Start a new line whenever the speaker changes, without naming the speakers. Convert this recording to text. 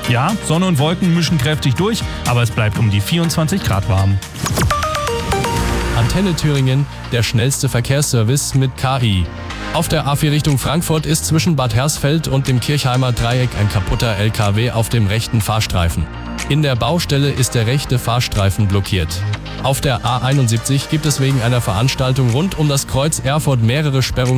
Ja, Sonne und Wolken mischen kräftig durch, aber es bleibt um die 24 Grad warm.
Antenne Thüringen, der schnellste Verkehrsservice mit KI. Auf der A4 Richtung Frankfurt ist zwischen Bad Hersfeld und dem Kirchheimer Dreieck ein kaputter LKW auf dem rechten Fahrstreifen. In der Baustelle ist der rechte Fahrstreifen blockiert. Auf der A71 gibt es wegen einer Veranstaltung rund um das Kreuz Erfurt mehrere Sperrungen.